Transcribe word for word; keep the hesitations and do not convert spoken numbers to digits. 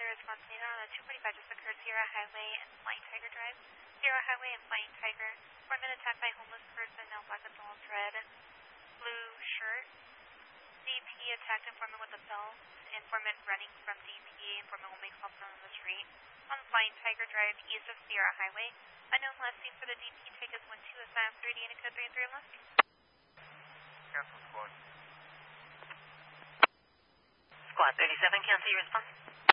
response needed on a two forty-five just occurred, Sierra Highway and Flying Tiger Drive. Sierra Highway and Flying Tiger. Foreman attacked by homeless person, now black adult, red, blue shirt. D P attacked informant with a belt. Informant running from D P. Informant will make himself known on the street. On Flying Tiger Drive, east of Sierra Highway. Unknown last seen for the D P. Take us one two, assign three D, Indica three three left. Cancel squad. Squad thirty-seven, cancel your response.